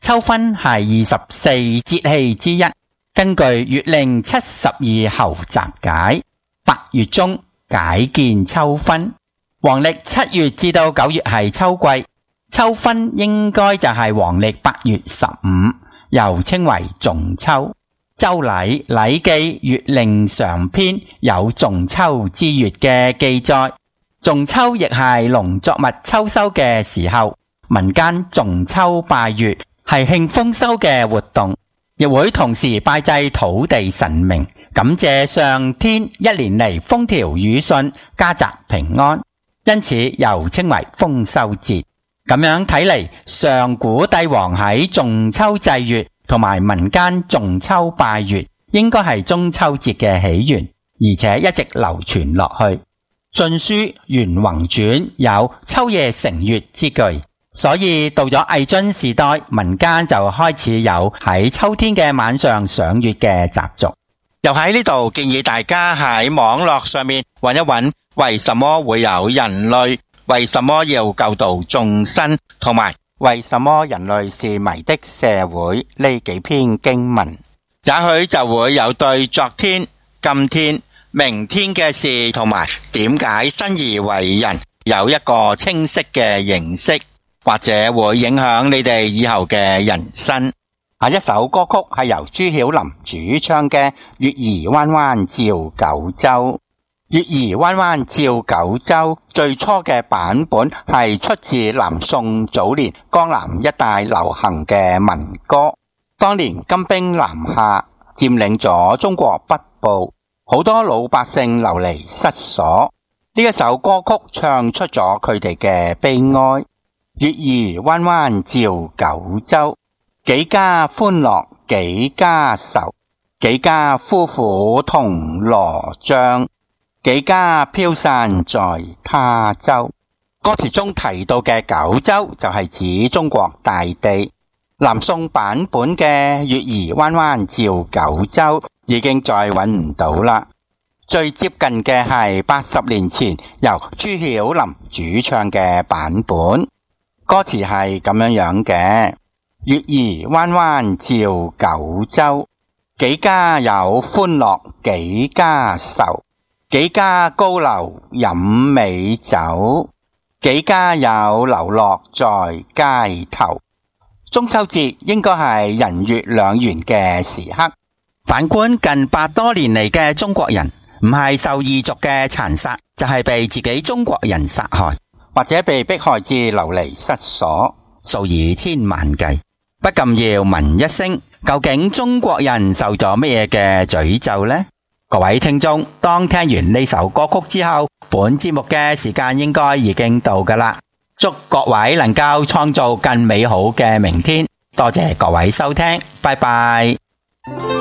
秋分係24節氣之一，根據《月令72候集解》，8月中解見秋分。黃曆7月至到9月係秋季，秋分應該就係黃曆8月15，又稱為仲秋。周禮《禮記·月令上篇》有仲秋之月嘅記載，仲秋亦係農作物秋收嘅時候，民間仲秋拜月係慶豐收嘅活動，亦會同時拜祭土地神明，感謝上天一年嚟風調雨順，家宅平安，因此又稱為豐收節。咁樣睇嚟，上古帝王喺仲秋祭月同埋民間仲秋拜月，應該係中秋節嘅起源，而且一直流傳落去。晉書元宏傳有秋夜成月之句，所以到咗魏晉時代，民間就開始有喺秋天嘅晚上賞月嘅習俗。又喺呢度建議大家喺網絡上面揾一揾，為什麼會有人類，為什麼要救度眾生，同埋為什麼人類是迷的社會呢幾篇經文，也許就會有對昨天、今天、明天嘅事同埋點解生而為人有一個清晰嘅認識，或者會影響你哋以後嘅人生。下一首歌曲係由朱曉琳主唱嘅《月兒彎彎照九州》。月兒彎彎照九州最初嘅版本係出自南宋早年江南一帶流行嘅民歌。當年金兵南下，佔領咗中國北部，好多老百姓流離失所。呢一首歌曲唱出咗佢哋嘅悲哀。月兒彎彎照九州，幾家歡樂幾家愁，幾家夫婦同羅帳，幾家飄散在他州。歌詞中提到嘅九州就係指中國大地。南宋版本嘅月兒彎彎照九州已經再揾唔到啦。最接近嘅係80年前由朱曉琳主唱嘅版本。歌詞係咁樣嘅：月兒彎彎照九州，幾家有歡樂幾家愁，幾家高樓飲美酒，幾家有流落在街頭。中秋節應該係人月兩圓嘅時刻。反觀近100多年嚟嘅中國人，唔係受異族嘅殘殺，就係被自己中國人殺害，或者被迫害至流離失所，數以千萬計。不禁要問一聲，究竟中國人受咗乜嘢嘅詛咒呢？各位聽眾，當聽完呢首歌曲之後，本節目嘅時間應該已經到㗎啦。祝各位能夠創造更美好嘅明天。多謝各位收聽，拜拜。